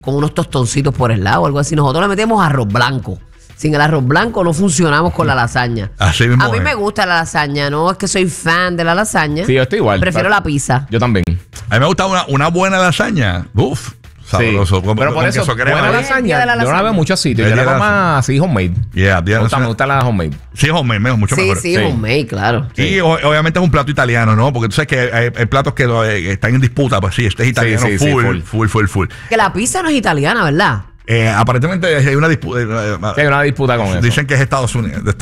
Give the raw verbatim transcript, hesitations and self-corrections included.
con unos tostoncitos por el lado o algo así. Nosotros le metemos arroz blanco. Sin el arroz blanco no funcionamos con la lasaña. Así mismo A mí es. me gusta la lasaña, no es que soy fan de la lasaña. Sí, yo estoy igual. Prefiero pero, la pizza. Yo también. A mí me gusta una, una buena lasaña. Uf, sabroso. Sí. Con, Pero por con eso, queso crema. buena Hoy es el lasaña, día de la yo no la lasaña. veo en muchos sitios. El Yo día la de veo la más así homemade. Yeah, Me gusta, me gusta la homemade. Sí, homemade, mejor, mucho Sí, mejor. sí, Sí. homemade, claro. Y o- obviamente es un plato italiano, ¿no? Porque tú sabes que hay, hay platos que lo- eh, están en disputa, pues sí, este es italiano Sí, sí, sí, full, full. full, full, full. Que la pizza no es italiana, ¿verdad? Eh, aparentemente hay una disputa. Sí, hay una disputa con eso. Dicen que es Estados Unidos. de